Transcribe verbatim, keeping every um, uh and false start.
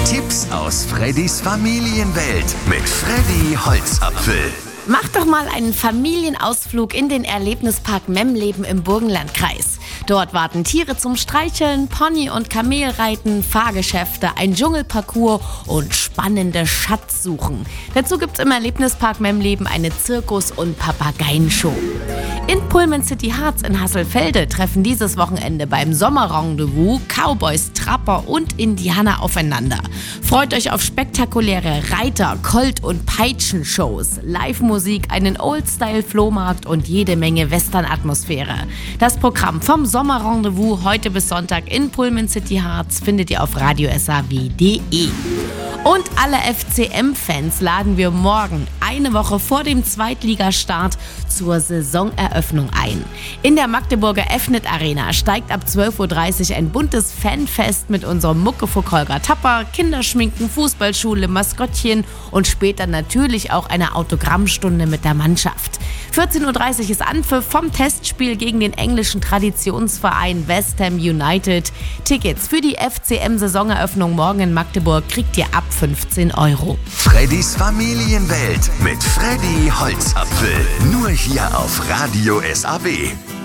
Tipps aus Freddys Familienwelt mit Freddy Holzapfel. Mach doch mal einen Familienausflug in den Erlebnispark Memleben im Burgenlandkreis. Dort warten Tiere zum Streicheln, Pony- und Kamelreiten, Fahrgeschäfte, ein Dschungelparcours und spannende Schatzsuchen. Dazu gibt's im Erlebnispark Memleben eine Zirkus- und Papageienshow. In Pullman City Harz in Hasselfelde treffen dieses Wochenende beim Sommerrendezvous Cowboys, Trapper und Indianer aufeinander. Freut euch auf spektakuläre Reiter-, Colt- und Peitschenshows, Live-Musik, einen Old-Style-Flohmarkt und jede Menge Western-Atmosphäre. Das Programm vom Sommerrendezvous heute bis Sonntag in Pullman City Harz findet ihr auf radio s a w punkt d e. Und alle F C M-Fans laden wir morgen, eine Woche vor dem Zweitligastart, zur Saisoneröffnung ein. In der Magdeburger F-Net Arena steigt ab zwölf Uhr dreißig ein buntes Fanfest mit unserem Muckefuck Holger Tapper, Kinderschminken, Fußballschule, Maskottchen und später natürlich auch eine Autogrammstunde mit der Mannschaft. vierzehn Uhr dreißig ist Anpfiff vom Testspiel gegen den englischen Traditionsverein West Ham United. Tickets für die F C M-Saisoneröffnung morgen in Magdeburg kriegt ihr ab fünfzehn Euro. Freddys Familienwelt mit Freddy Holzapfel. Nur hier auf Radio S A W.